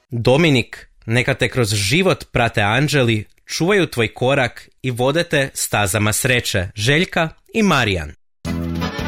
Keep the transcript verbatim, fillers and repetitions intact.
Dominik, neka te kroz život prate anđeli, čuvaju tvoj korak i vode te stazama sreće. Željka i Marijan.